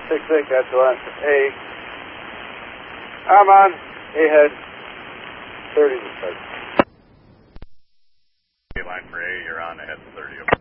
6-8, that's the last A. I'm on. A-head. 30 to start. Line for A, you're on ahead 30.